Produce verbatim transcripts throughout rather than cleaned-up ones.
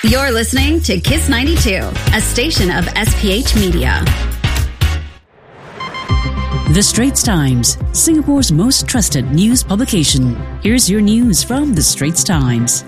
You're listening to Kiss ninety-two, a station of S P H Media. The Straits Times, Singapore's most trusted news publication. Here's your news from The Straits Times.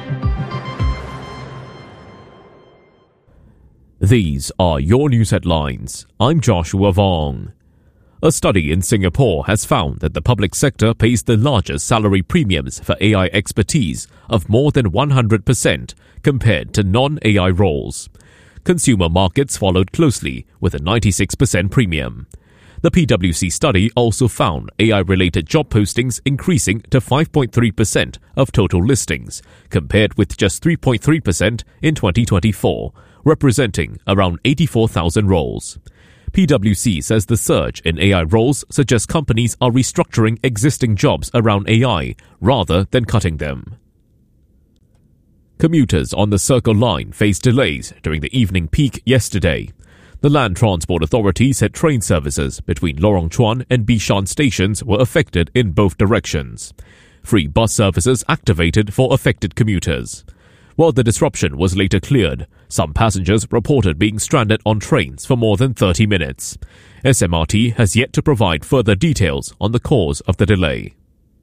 These are your news headlines. I'm Joshua Vong. A study in Singapore has found that the public sector pays the largest salary premiums for A I expertise of more than one hundred percent compared to non-A I roles. Consumer markets followed closely with a ninety-six percent premium. The P W C study also found A I-related job postings increasing to five point three percent of total listings, compared with just three point three percent in twenty twenty-four, representing around eighty-four thousand roles. P W C says the surge in A I roles suggests companies are restructuring existing jobs around A I rather than cutting them. Commuters on the Circle Line faced delays during the evening peak yesterday. The Land Transport Authority said train services between Lorong Chuan and Bishan stations were affected in both directions. Free bus services activated for affected commuters. While the disruption was later cleared, some passengers reported being stranded on trains for more than thirty minutes. S M R T has yet to provide further details on the cause of the delay.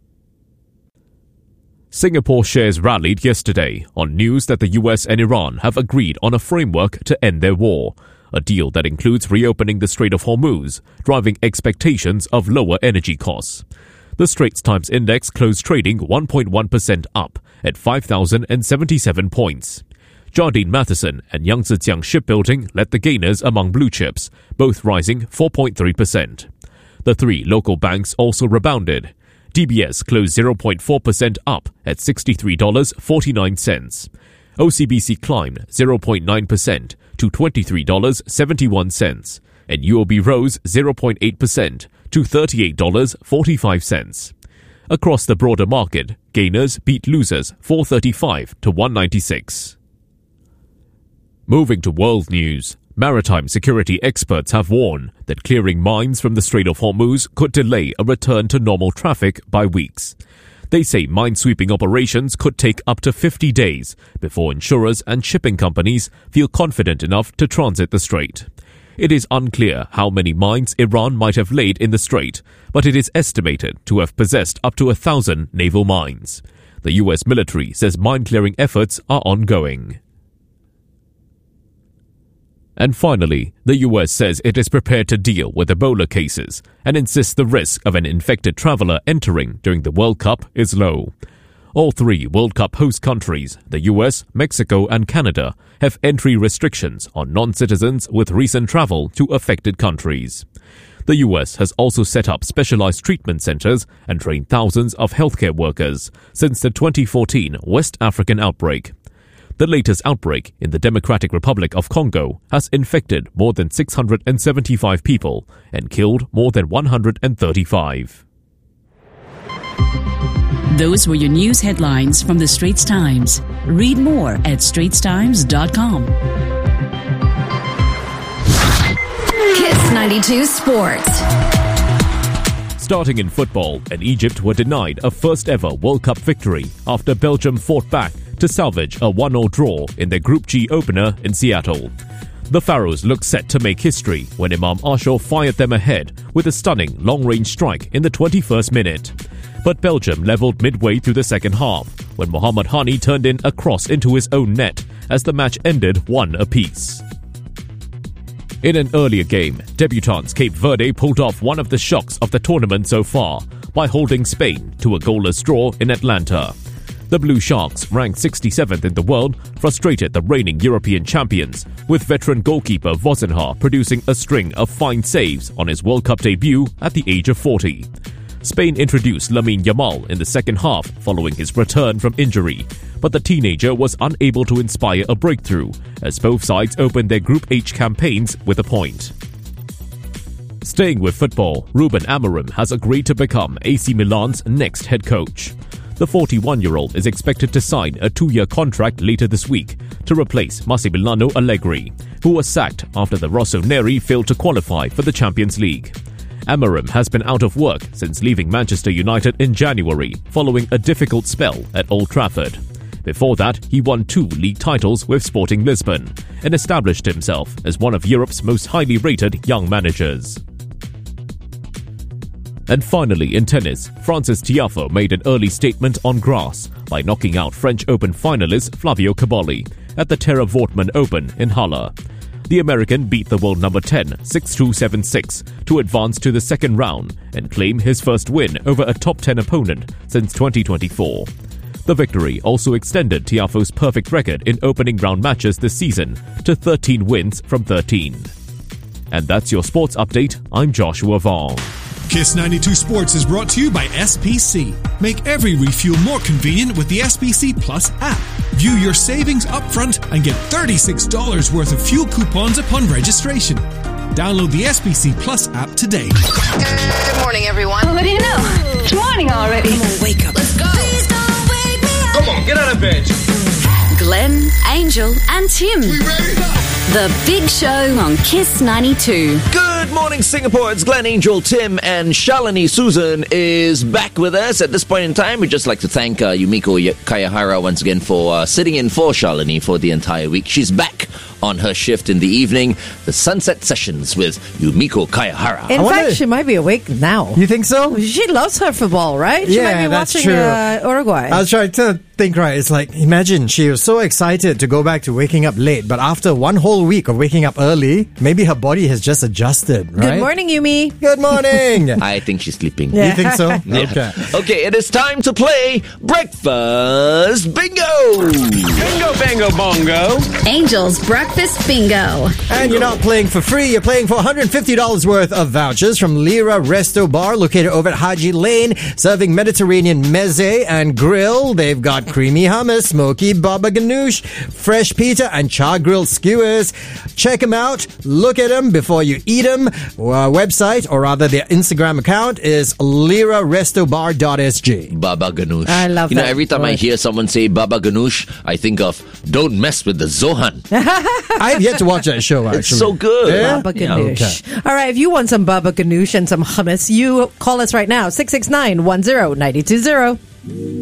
Singapore shares rallied yesterday on news that the U S and Iran have agreed on a framework to end their war, a deal that includes reopening the Strait of Hormuz, driving expectations of lower energy costs. The Straits Times Index closed trading one point one percent up at five thousand seventy-seven points. Jardine Matheson and Yangtze Shipbuilding led the gainers among blue chips, both rising four point three percent. The three local banks also rebounded. D B S closed zero point four percent up at sixty-three dollars and forty-nine cents. O C B C climbed zero point nine percent to twenty-three dollars and seventy-one cents, and U O B rose zero point eight percent to thirty-eight dollars and forty-five cents. Across the broader market, gainers beat losers four thirty-five to one ninety-six. Moving to world news, maritime security experts have warned that clearing mines from the Strait of Hormuz could delay a return to normal traffic by weeks. They say minesweeping operations could take up to fifty days before insurers and shipping companies feel confident enough to transit the strait. It is unclear how many mines Iran might have laid in the strait, but it is estimated to have possessed up to a thousand naval mines. The U S military says mine-clearing efforts are ongoing. And finally, the U S says it is prepared to deal with Ebola cases and insists the risk of an infected traveller entering during the World Cup is low. All three World Cup host countries, the U S, Mexico and Canada, have entry restrictions on non-citizens with recent travel to affected countries. The U S has also set up specialized treatment centers and trained thousands of healthcare workers since the twenty fourteen West African outbreak. The latest outbreak in the Democratic Republic of Congo has infected more than six hundred seventy-five people and killed more than one hundred thirty-five. Those were your news headlines from The Straits Times. Read more at straits times dot com. Kiss ninety-two Sports. Starting in football, and Egypt were denied a first-ever World Cup victory after Belgium fought back to salvage a one all draw in their Group G opener in Seattle. The Pharaohs looked set to make history when Imam Ashur fired them ahead with a stunning long-range strike in the twenty-first minute. But Belgium levelled midway through the second half when Mohamed Hani turned in a cross into his own net as the match ended one apiece. In an earlier game, debutants Cape Verde pulled off one of the shocks of the tournament so far by holding Spain to a goalless draw in Atlanta. The Blue Sharks, ranked sixty-seventh in the world, frustrated the reigning European champions, with veteran goalkeeper Vozinha producing a string of fine saves on his World Cup debut at the age of forty. Spain introduced Lamine Yamal in the second half following his return from injury, but the teenager was unable to inspire a breakthrough as both sides opened their Group H campaigns with a point. Staying with football, Ruben Amorim has agreed to become A C Milan's next head coach. The forty-one-year-old is expected to sign a two-year contract later this week to replace Massimiliano Allegri, who was sacked after the Rossoneri failed to qualify for the Champions League. Amorim has been out of work since leaving Manchester United in January following a difficult spell at Old Trafford. Before that, he won two league titles with Sporting Lisbon and established himself as one of Europe's most highly rated young managers. And finally, in tennis, Frances Tiafoe made an early statement on grass by knocking out French Open finalist Flavio Cobolli at the Terra Wortmann Open in Halle. The American beat the world number ten six two seven six to advance to the second round and claim his first win over a top ten opponent since twenty twenty-four. The victory also extended Tiafoe's perfect record in opening round matches this season to thirteen wins from thirteen. And that's your sports update. I'm Joshua Vong. Kiss ninety-two Sports is brought to you by S P C. Make every refuel more convenient with the S P C Plus app. View your savings upfront and get thirty-six dollars worth of fuel coupons upon registration. Download the S P C Plus app today. Good morning, everyone. What do you know? It's morning already. Come on, wake up. Let's go. Please don't wake me up. Come on, get out of bed. Glenn, Angel, and Tim. We ready? The Big Show on Kiss ninety-two. Good morning, Singapore. It's Glenn, Angel, Tim, and Shalini Susan is back with us. At this point in time, we'd just like to thank uh, Yumiko Kayahara once again for uh, sitting in for Shalini for the entire week. She's back on her shift in the evening, the Sunset Sessions with Yumiko Kayahara. In wonder- fact, she might be awake now. You think so? She loves her football, right? She Yeah, might be that's watching true. Uh, Uruguay. I was trying to think, right, it's like, imagine she was so excited to go back to waking up late, but after one whole week of waking up early, maybe her body has just adjusted, right? Good morning, Yumi. Good morning! I think she's sleeping. Yeah. You think so? Yeah. Okay. Okay, it is time to play Breakfast Bingo! Bingo, bango, bongo. Angel's Breakfast Bingo. And you're not playing for free, you're playing for one hundred fifty dollars worth of vouchers from Lira Resto Bar, located over at Haji Lane, serving Mediterranean meze and grill. They've got creamy hummus, smoky baba ganoush, fresh pita, and char grilled skewers. Check them out, look at them before you eat them. Our website, or rather their Instagram account, is lira resto bar dot s g. Baba Ganoush. I love You know, that every time I word. hear someone say Baba Ganoush, I think of don't mess with the Zohan. I've yet to watch that show, actually. It's so good. Yeah? Baba Yeah, Ganoush. All right, if you want some Baba Ganoush and some hummus, you call us right now, six six nine, one zero nine two zero.